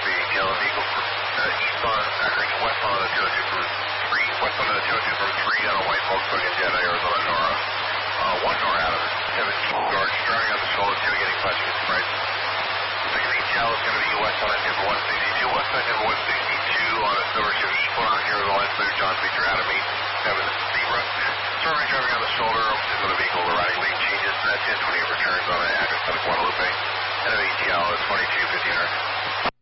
copy, yellow vehicle eastbound, westbound on the 202 for 3, westbound on the 202 for 3 on a white Volkswagen Jetta, Arizona, Nora. 1 Nora out of 17 Gorge, driving on the shoulder 2, getting flashing its bright. 16 Cal is going to be west on number 162, west on number 162 on a silver Chevy Equinox here with the lights clear, John Victor Adamy, 7 Zebra. Survey driving on the shoulder, opposite of the vehicle, the riding lane changes, 1028 returns on an address of Guadalupe, and an ATL is 2250.